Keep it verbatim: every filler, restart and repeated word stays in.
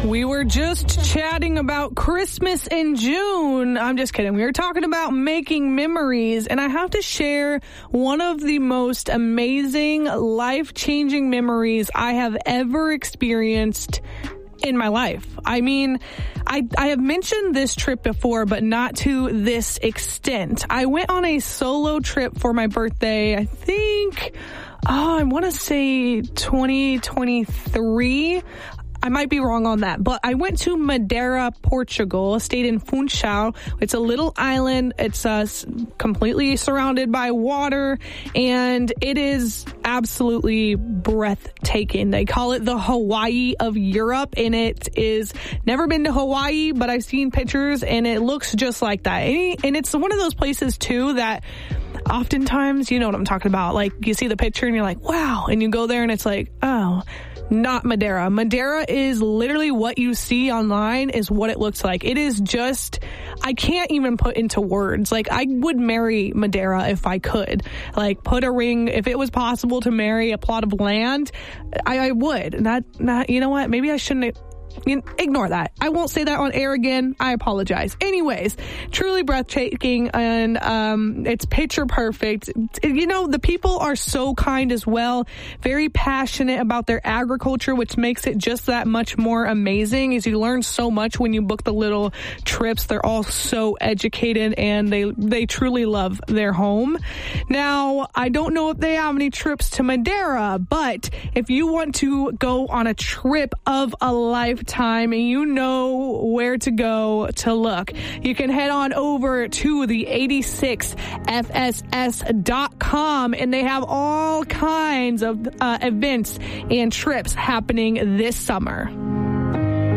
We were just chatting about Christmas in June. I'm just kidding. We were talking about making memories, and I have to share one of the most amazing, life-changing memories I have ever experienced in my life. I mean, I, I have mentioned this trip before, but not to this extent. I went on a solo trip for my birthday, I think, oh, I want to say twenty twenty-three. I might be wrong on that, but I went to Madeira, Portugal, stayed in Funchal. It's a little island. It's uh, completely surrounded by water, and it is absolutely breathtaking. They call it the Hawaii of Europe, and it is never been to Hawaii, but I've seen pictures, and it looks just like that. And it's one of those places, too, that oftentimes, you know what I'm talking about, like you see the picture and you're like, wow, and you go there and it's like, oh, not Madeira. Madeira is literally what you see online is what it looks like. It is just, I can't even put into words. Like, I would marry Madeira if I could. Like, put a ring, if it was possible to marry a plot of land, I, I would. Not, not, you know what? Maybe I shouldn't. You know, ignore that. I won't say that on air again. I apologize. Anyways, truly breathtaking, and um, it's picture perfect. You know, the people are so kind as well. Very passionate about their agriculture, which makes it just that much more amazing. As you learn so much when you book the little trips. They're all so educated, and they they truly love their home. Now, I don't know if they have any trips to Madeira, but if you want to go on a trip of a lifetime, time and you know where to go to look, you can head on over to the eighty-six F S S dot com, and they have all kinds of uh, events and trips happening this summer.